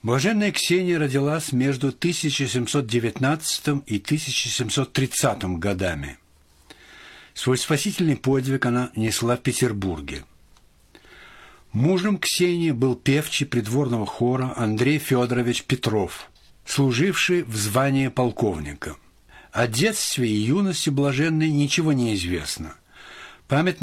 Блаженная Ксения родилась между 1719 и 1730 годами. Свой спасительный подвиг она несла в Петербурге. Мужем Ксении был певчий придворного хора Андрей Федорович Петров, служивший в звании полковника. О детстве и юности блаженной ничего не известно. Память